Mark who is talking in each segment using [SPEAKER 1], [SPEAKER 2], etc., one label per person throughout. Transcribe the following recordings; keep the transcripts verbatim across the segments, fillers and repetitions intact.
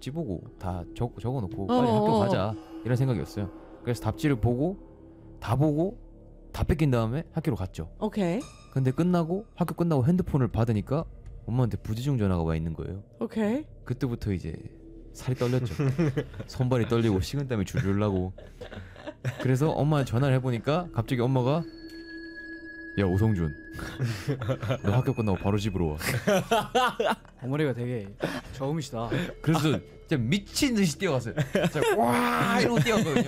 [SPEAKER 1] 답지 보고 다 적, 적어놓고 빨리
[SPEAKER 2] 어어어.
[SPEAKER 1] 학교 가자 이런 생각이었어요. 그래서 답지를 보고 다 보고 다 뺏긴 다음에 학교로 갔죠.
[SPEAKER 2] 오케이.
[SPEAKER 1] 근데 끝나고 학교 끝나고 핸드폰을 받으니까 엄마한테 부재중 전화가 와 있는 거예요.
[SPEAKER 2] 오케이.
[SPEAKER 1] 그때부터 이제 살이 떨렸죠. 손발이 떨리고 식은땀이 줄줄 나고. 그래서 엄마한테 전화를 해보니까 갑자기 엄마가 야 오성준 너 학교 끝나고 바로 집으로 와.
[SPEAKER 3] 어머니가 되게 저음이시다.
[SPEAKER 1] 그래서 진짜 미친 듯이 뛰어갔어요. 진짜 와 이러고 뛰어갔거든요.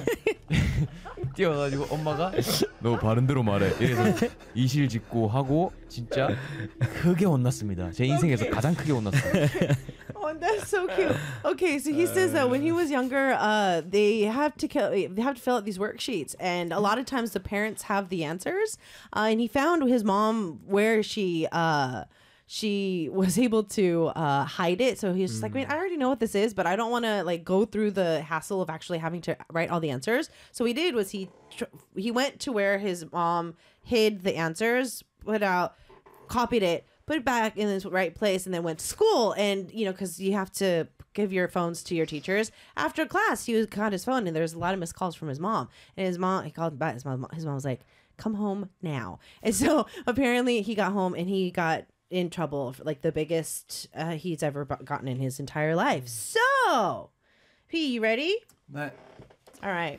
[SPEAKER 1] 뛰어가지고 엄마가 너 바른대로 말해 이래서 이실직고 하고 진짜 크게 혼났습니다. 제 인생에서 가장 크게 혼났어요.
[SPEAKER 2] Oh, that's so cute. Okay, so he says that when he was younger, uh, they have to kill, they have to fill out these worksheets, and a lot of times the parents have the answers. Uh, and he found his mom where she uh, she was able to uh, hide it. So he's just like, I mean, I already know what this is, but I don't want to like go through the hassle of actually having to write all the answers. So what he did was he tr- he went to where his mom hid the answers, put out, copied it, put it back in the right place, and then went to school. And, you know, because you have to give your phones to your teachers. After class, he was got his phone, and there's a lot of missed calls from his mom. And his mom, he called back. His mom, his mom was like, come home now. And so apparently he got home, and he got in trouble, for, like the biggest uh, he's ever bu- gotten in his entire life. So, P, you ready?
[SPEAKER 4] 네.
[SPEAKER 2] All right.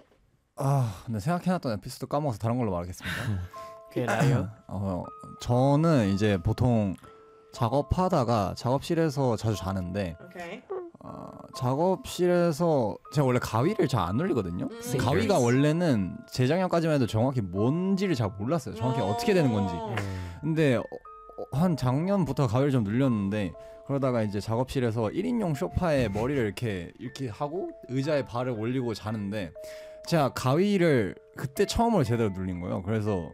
[SPEAKER 4] 아, 근데 생각해놨던 에피소드 까먹어서 다른 걸로 말하겠습니다.
[SPEAKER 3] 그게 나요?
[SPEAKER 4] 어, 저는 이제 보통 작업하다가 작업실에서 자주 자는데
[SPEAKER 2] Okay.
[SPEAKER 4] 어, 작업실에서 제가 원래 가위를 잘 안 눌리거든요. 가위가 원래는 재작년까지만 해도 정확히 뭔지를 잘 몰랐어요. 정확히 어떻게 되는 건지. 근데 어, 한 작년부터 가위를 좀 눌렸는데 그러다가 이제 작업실에서 일 인용 소파에 머리를 이렇게 이렇게 하고 의자에 발을 올리고 자는데 제가 가위를 그때 처음으로 제대로 눌린 거예요. 그래서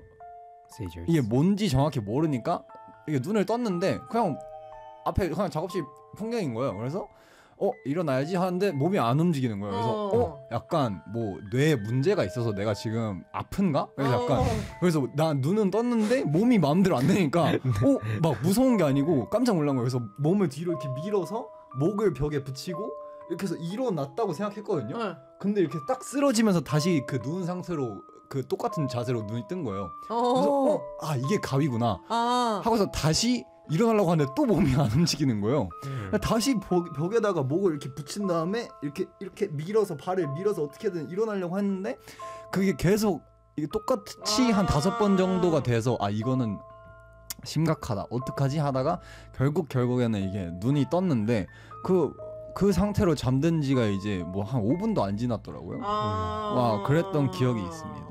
[SPEAKER 4] 이게 뭔지 정확히 모르니까 이게 눈을 떴는데 그냥 앞에 그냥 작업실 풍경인 거예요. 그래서 어 일어나야지 하는데 몸이 안 움직이는 거예요. 그래서
[SPEAKER 2] 어.
[SPEAKER 4] 어 약간 뭐 뇌에 문제가 있어서 내가 지금 아픈가? 그래서 약간
[SPEAKER 2] 어.
[SPEAKER 4] 그래서 나 눈은 떴는데 몸이 마음대로 안 되니까 어 막 무서운 게 아니고 깜짝 놀란 거예요. 그래서 몸을 뒤로 이렇게 밀어서 목을 벽에 붙이고 이렇게 해서 일어났다고 생각했거든요.
[SPEAKER 2] 어.
[SPEAKER 4] 근데 이렇게 딱 쓰러지면서 다시 그 누운 상태로 그 똑같은 자세로 눈이 뜬 거예요. 그래서
[SPEAKER 2] Oh.
[SPEAKER 4] 어, 아 이게 가위구나
[SPEAKER 2] 아.
[SPEAKER 4] 하고서 다시 일어나려고 하는데 또 몸이 안 움직이는 거예요. 다시 벽, 벽에다가 목을 이렇게 붙인 다음에 이렇게 이렇게 밀어서 발을 밀어서 어떻게든 일어나려고 했는데 그게 계속 이게 똑같이 한 다섯 번 정도가 돼서 아 이거는 심각하다 어떡하지 하다가 결국 결국에는 이게 눈이 떴는데 그 그 상태로 잠든 지가 이제 뭐 한 오 분도 안 지났더라고요.
[SPEAKER 2] 아.
[SPEAKER 4] 와 그랬던 기억이 있습니다.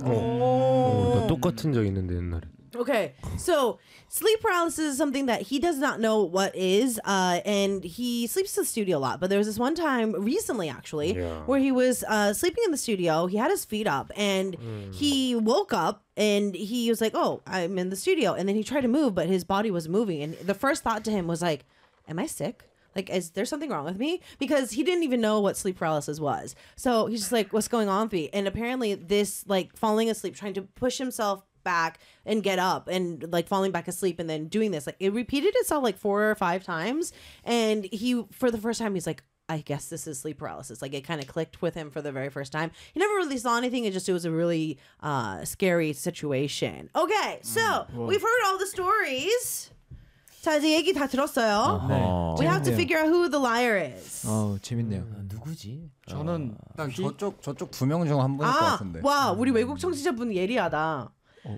[SPEAKER 5] 어, 나 똑같은 적 있는데 옛날에.
[SPEAKER 2] Okay, so sleep paralysis is something that he does not know what is, uh, and he sleeps in the studio a lot. But there was this one time recently, actually,
[SPEAKER 5] Yeah.
[SPEAKER 2] where he was uh, sleeping in the studio. He had his feet up, and he woke up, and he was like, "Oh, I'm in the studio." And then he tried to move, but his body was moving. And the first thought to him was like, "Am I sick? Like, is there something wrong with me?" Because he didn't even know what sleep paralysis was. So he's just like, "What's going on with me?" And apparently, this like falling asleep, trying to push himself back and get up and like falling back asleep and then doing this, like it repeated itself like four or five times. And he, for the first time, he's like, I guess this is sleep paralysis. Like it kind of clicked with him for the very first time. He never really saw anything. It just, it was a really uh, scary situation. Okay, so we've heard all the stories. 자, 이제 얘기 다 들었어요.
[SPEAKER 1] 어.
[SPEAKER 2] We have to
[SPEAKER 3] 재밌네요.
[SPEAKER 2] figure out who the liar is.
[SPEAKER 3] 어 재밌네요.
[SPEAKER 1] 아, 누구지?
[SPEAKER 3] 저는
[SPEAKER 4] 일단 저쪽 저쪽 두 명 중 한 분일 것
[SPEAKER 2] 아,
[SPEAKER 4] 같은데.
[SPEAKER 2] 와, 우리 외국 청취자분 예리하다.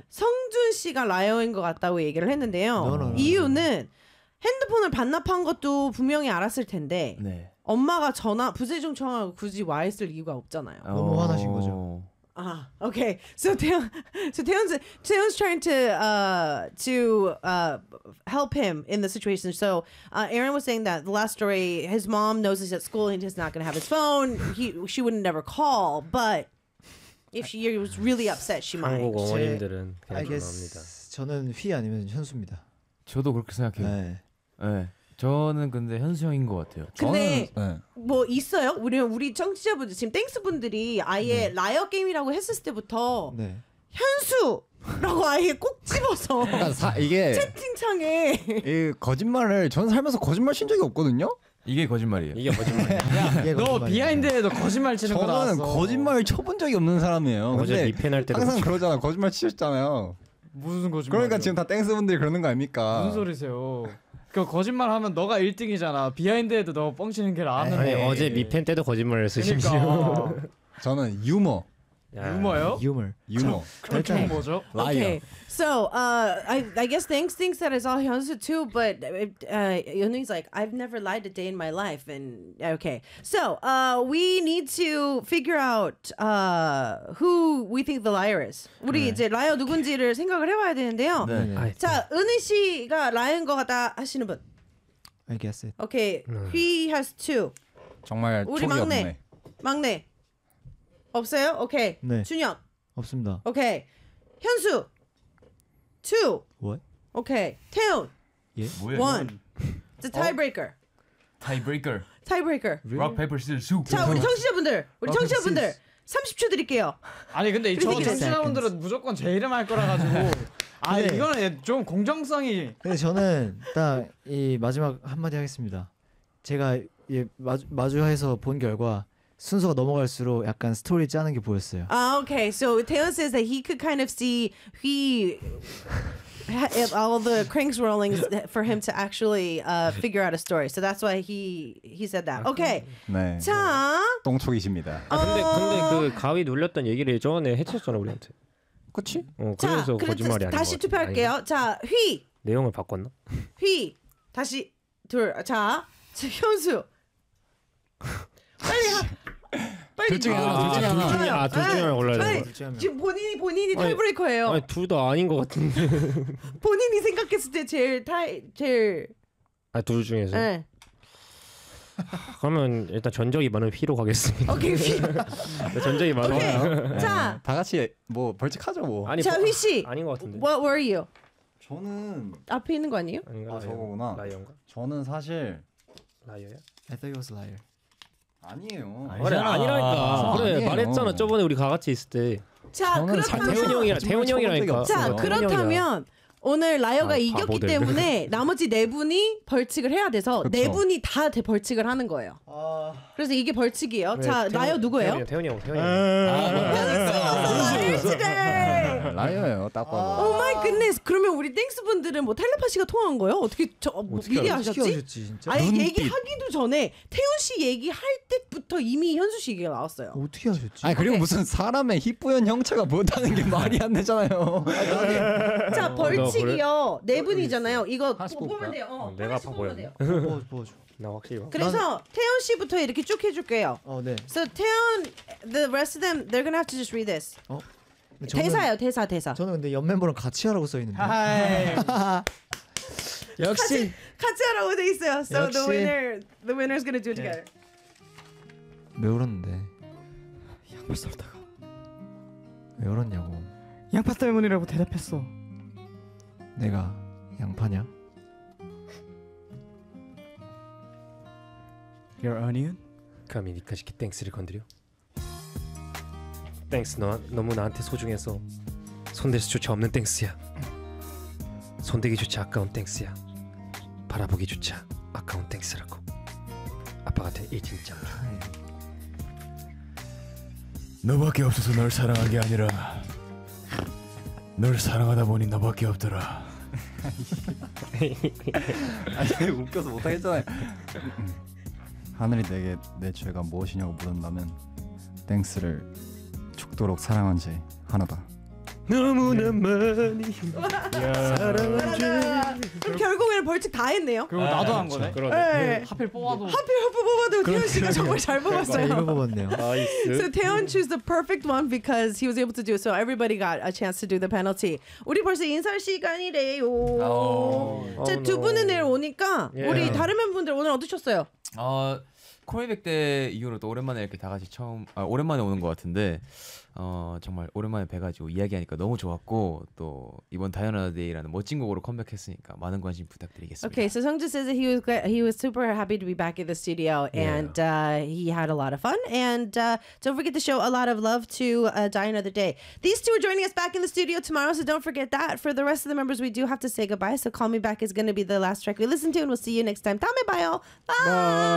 [SPEAKER 2] 성준 씨가 라이어인 것 같다고 얘기를 했는데요.
[SPEAKER 3] No, no, no,
[SPEAKER 2] 이유는 핸드폰을 반납한 것도 분명히 알았을 텐데
[SPEAKER 1] 네.
[SPEAKER 2] 엄마가 전화 부재중 청하고 굳이 와 있을 이유가 없잖아요.
[SPEAKER 3] 너무 화나신 거죠.
[SPEAKER 2] Ah, okay. So Taeyeon, so Taeyeon's Taeyeon's trying to uh to uh help him in the situation. So uh, Aaron was saying that the last story, his mom knows he's at school and he's not going to have his phone. He she wouldn't never call, but if she was really upset, she might.
[SPEAKER 5] 한국 어머님들은
[SPEAKER 3] I
[SPEAKER 5] 그냥 좀
[SPEAKER 3] guess
[SPEAKER 5] 합니다.
[SPEAKER 3] 저는 휘 아니면 현수입니다.
[SPEAKER 1] 저도 그렇게 생각해요. 네.
[SPEAKER 3] 네.
[SPEAKER 1] 저는 근데 현수 형인 것 같아요.
[SPEAKER 2] 근데
[SPEAKER 4] 저는, 네.
[SPEAKER 2] 뭐 있어요? 우리 우리 청취자분들 지금 땡스 분들이 아예 라이어 게임이라고 했을 때부터
[SPEAKER 3] 네.
[SPEAKER 2] 현수라고 아예 꼭 집어서
[SPEAKER 4] 그러니까 사, 이게
[SPEAKER 2] 채팅창에
[SPEAKER 4] 이 거짓말을 전 살면서 거짓말 친 적이 없거든요.
[SPEAKER 1] 이게 거짓말이에요.
[SPEAKER 5] 이게 거짓말이야.
[SPEAKER 3] 이게
[SPEAKER 6] 너
[SPEAKER 3] 거짓말이야.
[SPEAKER 6] 비하인드에도 거짓말 치는 거
[SPEAKER 4] 저는
[SPEAKER 6] 나왔어.
[SPEAKER 4] 거짓말 쳐본 적이 없는 사람이에요.
[SPEAKER 5] 어제
[SPEAKER 4] 근데
[SPEAKER 5] 리펜할 때도
[SPEAKER 4] 항상
[SPEAKER 5] 그렇죠.
[SPEAKER 4] 그러잖아. 거짓말 치셨잖아요.
[SPEAKER 6] 무슨 거짓말?
[SPEAKER 4] 그러니까 지금 다 땡스 분들이 그러는 거 아닙니까?
[SPEAKER 6] 무슨 소리세요? 그 거짓말 하면 너가 일 등이잖아. 비하인드에도 너 뻥치는 게 나왔는데.
[SPEAKER 5] 아니 어제 리펜 때도 거짓말을 쓰십시오.
[SPEAKER 6] 그러니까.
[SPEAKER 4] 저는 유머,
[SPEAKER 5] 야.
[SPEAKER 6] 유머요?
[SPEAKER 3] 유머.
[SPEAKER 4] 유머,
[SPEAKER 6] 그럼 총 뭐죠?
[SPEAKER 4] 라이어.
[SPEAKER 2] Okay, so uh, I I guess thanks thinks that I saw Hyunsu too, but uh, Yeonung's like I've never lied a day in my life, and okay, so uh, we need to figure out uh who we think the liar is. 우리 이제 라이어 누군지를 생각을 해봐야 되는데요.
[SPEAKER 1] 네.
[SPEAKER 5] 아이,
[SPEAKER 2] 자, 은희 씨가 라이어인 것 같다 하시는 분.
[SPEAKER 3] I guess it.
[SPEAKER 2] Okay, he has two.
[SPEAKER 4] 정말
[SPEAKER 2] 우리
[SPEAKER 4] 촉이
[SPEAKER 2] 막내.
[SPEAKER 4] 없네.
[SPEAKER 2] 막내 없어요? 오케이.
[SPEAKER 3] 네.
[SPEAKER 2] 준혁.
[SPEAKER 3] 없습니다.
[SPEAKER 2] 오케이. 현수. two.
[SPEAKER 3] What?
[SPEAKER 2] 오케이. 태훈.
[SPEAKER 1] 뭐야?
[SPEAKER 2] one. It's a tiebreaker.
[SPEAKER 1] 타이브레이커.
[SPEAKER 2] tiebreaker.
[SPEAKER 1] 락 페이퍼 시즈 수.
[SPEAKER 2] 자, 우리 청취자분들, 우리
[SPEAKER 3] Rock, paper,
[SPEAKER 2] 청취자분들 삼십 초 드릴게요.
[SPEAKER 6] 아니 근데 저
[SPEAKER 2] Fifty
[SPEAKER 6] 청취자분들은 무조건 제 이름 할 거라 가지고. 아
[SPEAKER 3] 네.
[SPEAKER 6] 이거는 좀 공정성이.
[SPEAKER 3] 근데 저는 딱 이 마지막 한마디 하겠습니다. 제가 이 마주, 마주해서 본 결과 순서가 넘어갈수록 약간 스토리 짜는 게 보였어요.
[SPEAKER 2] Ah, okay. So Taylor says that he could kind of see he had all the cranks rolling for him to actually uh, figure out a story. So that's why he he said that. Okay.
[SPEAKER 4] 네.
[SPEAKER 2] 자,
[SPEAKER 4] 똥촉이십니다.
[SPEAKER 5] 아 근데
[SPEAKER 2] 어.
[SPEAKER 5] 근데 그 가위 눌렸던 얘기를 저번에 해쳤잖아 우리한테.
[SPEAKER 4] 그렇지?
[SPEAKER 5] 어
[SPEAKER 2] 자,
[SPEAKER 5] 그래서
[SPEAKER 2] 그래서
[SPEAKER 5] 거짓말이 아닌
[SPEAKER 2] 다시
[SPEAKER 5] 것 같은데.
[SPEAKER 2] 투표할게요. 자, 휘,
[SPEAKER 5] 내용을 바꿨나?
[SPEAKER 2] 휘, 다시 둘. 자, 자, 현수. 빨리 하. 빨리.
[SPEAKER 3] 둘 중에 하나, 둘 중에
[SPEAKER 5] 아,
[SPEAKER 3] 하나.
[SPEAKER 5] 둘 중에 아둘 중에 하나 골라야
[SPEAKER 2] 빨리.
[SPEAKER 5] 되는
[SPEAKER 3] 둘 중에 한 명.
[SPEAKER 2] 지금 본인이 본인이
[SPEAKER 5] 아니,
[SPEAKER 2] 타이브레이커예요.
[SPEAKER 5] 거. 아니 둘 다 아닌 것 같은데.
[SPEAKER 2] 본인이 생각했을 때 제일 타이 제일.
[SPEAKER 5] 아 둘 중에서.
[SPEAKER 2] 네.
[SPEAKER 5] 그러면 일단 전적이 많은 휘로 가겠습니다.
[SPEAKER 2] 오케이, 휘.
[SPEAKER 5] 전적이 많은.
[SPEAKER 2] 오케이. 자,
[SPEAKER 4] 다 같이 뭐 벌칙하죠 뭐.
[SPEAKER 5] 아니
[SPEAKER 2] 자,
[SPEAKER 5] 뭐-
[SPEAKER 2] 휘 씨.
[SPEAKER 5] 아닌 것 같은데.
[SPEAKER 2] What were you?
[SPEAKER 4] 저는
[SPEAKER 2] 앞에 있는 거 아니에요?
[SPEAKER 5] 아닌가?
[SPEAKER 4] 아, 저거구나.
[SPEAKER 5] 라이언가?
[SPEAKER 4] 저는 사실
[SPEAKER 5] 라이어야?
[SPEAKER 3] I thought it was liar.
[SPEAKER 4] 아니에요.
[SPEAKER 5] 그래 아니라니까.
[SPEAKER 4] 아,
[SPEAKER 5] 그래
[SPEAKER 4] 아니에요.
[SPEAKER 5] 말했잖아 저번에 우리 다 같이 있을 때.
[SPEAKER 2] 자,
[SPEAKER 4] 저는 잘
[SPEAKER 2] 그렇다면
[SPEAKER 5] 태훈이 형이랑 태훈이
[SPEAKER 4] 거짓말
[SPEAKER 5] 형이라니까.
[SPEAKER 2] 자,
[SPEAKER 4] 없어요.
[SPEAKER 2] 그렇다면 오늘 라이어가
[SPEAKER 5] 아,
[SPEAKER 2] 이겼기
[SPEAKER 5] 바보들.
[SPEAKER 2] 때문에 나머지 네 분이 벌칙을 해야 돼서
[SPEAKER 4] 그쵸.
[SPEAKER 2] 네 분이 다 대- 벌칙을 하는 거예요. 그래서 이게 벌칙이에요.
[SPEAKER 5] 네,
[SPEAKER 2] 자,
[SPEAKER 5] 태훈-
[SPEAKER 2] 라이어 누구예요?
[SPEAKER 5] 태훈이 형, 태훈이 형.
[SPEAKER 2] 벌칙이래.
[SPEAKER 4] 라이어예요. 딱 봐도.
[SPEAKER 2] 오 마이 굿네스. 그러면 우리 땡스 분들은 뭐 텔레파시가 통한 거예요? 어떻게 저 뭐
[SPEAKER 5] 어떻게
[SPEAKER 2] 미리
[SPEAKER 5] 알았지?
[SPEAKER 2] 하셨지?
[SPEAKER 3] 어떻게 하셨지 진짜?
[SPEAKER 2] 아니
[SPEAKER 4] 눈빛.
[SPEAKER 2] 얘기하기도 전에 태훈 씨 얘기할 때부터 이미 현수 씨 얘기가 나왔어요.
[SPEAKER 3] 어떻게 하셨지?
[SPEAKER 4] 아니 그리고
[SPEAKER 2] 오케이.
[SPEAKER 4] 무슨 사람의 희뿌연 형체가 못하는 게 말이 안 되잖아요.
[SPEAKER 2] 자, 벌칙이요. 네 분이잖아요. 이거
[SPEAKER 4] 하나씩
[SPEAKER 2] 보- 보면
[SPEAKER 4] 뽑을까요?
[SPEAKER 2] 돼요. 어,
[SPEAKER 5] 어, 내가
[SPEAKER 2] 하나씩
[SPEAKER 5] 아파
[SPEAKER 2] 보면
[SPEAKER 5] 보였네.
[SPEAKER 2] 돼요.
[SPEAKER 3] 보여 보여줘.
[SPEAKER 5] 나 확실히 봐.
[SPEAKER 2] 그래서 태훈 씨부터 이렇게 쭉 해줄게요.
[SPEAKER 3] 어 네.
[SPEAKER 2] So 태훈, the rest of them, they're gonna have to just read this.
[SPEAKER 3] 근데 저는-
[SPEAKER 2] 대사예요, 대사, 대사.
[SPEAKER 3] 저는 근데 옆 멤버랑 같이 하라고 써 있는데.
[SPEAKER 6] 하이.
[SPEAKER 3] 역시
[SPEAKER 2] 같이 하라고 돼 있어요. So the
[SPEAKER 3] 역시.
[SPEAKER 2] winner, the winner's gonna do it together.
[SPEAKER 3] 왜 울었는데?
[SPEAKER 6] 양파 썰다가
[SPEAKER 3] 왜 울었냐고.
[SPEAKER 6] 양파 때문이라고 대답했어.
[SPEAKER 3] 내가 양파냐?
[SPEAKER 6] Your onion?
[SPEAKER 5] 감히 니까지 땡스를 건드려? 땡스 너 너무 나한테 소중해서 손댈 수조차 없는 땡스야. 손대기조차 아까운 땡스야. 바라보기조차 아까운 땡스라고. 아빠가 돼 이 진짜.
[SPEAKER 1] 너밖에 없어서 널 사랑한 게 아니라 널 사랑하다 보니 너밖에 없더라.
[SPEAKER 4] 아니 웃겨서 못하겠잖아요. 하늘이 내게 내 죄가 무엇이냐고 물었다면 땡스를 죽도록 사랑한 죄 하나다.
[SPEAKER 5] 너무나 많이 사랑한 죄.
[SPEAKER 2] 그럼 결국에는 벌칙 다 했네요.
[SPEAKER 6] 그리고 나도 한 거네.
[SPEAKER 5] 그러네.
[SPEAKER 2] 네.
[SPEAKER 6] 하필 뽑아도.
[SPEAKER 2] 하필 하필 뽑아도 태훈 씨가 정말 잘
[SPEAKER 3] 자,
[SPEAKER 2] 뽑았어요.
[SPEAKER 3] 이거 뽑았네요.
[SPEAKER 5] 나이스.
[SPEAKER 2] So Taeyeon chose the perfect one because he was able to do it. So everybody got a chance to do the penalty. 우리 벌써 인사 시간이래요. 자,
[SPEAKER 5] Oh,
[SPEAKER 2] 두
[SPEAKER 5] no.
[SPEAKER 2] 분은 내일 오니까
[SPEAKER 5] Yeah.
[SPEAKER 2] 우리 다른 멤버분들 오늘 어떠셨어요?
[SPEAKER 1] 어 코미백 때 이후로 또 오랜만에 이렇게 다 같이 처음 아, 오랜만에 오는 것 같은데 어 정말 오랜만에 뵈가지고 이야기하니까 너무 좋았고 또 이번 다이어나 데이라는 멋진 곡으로 컴백했으니까 많은 관심 부탁드리겠습니다.
[SPEAKER 2] Okay, so Sungja says that he was glad, he was super happy to be back in the studio, and uh, he had a lot of fun. And uh, don't forget to show a lot of love to uh, Die Another Day. These two are joining us back in the studio tomorrow, so don't forget that. For the rest of the members, we do have to say goodbye. So Call Me Back is going to be the last track we listen to, and we'll see you next time. 다음에 봐요. Bye.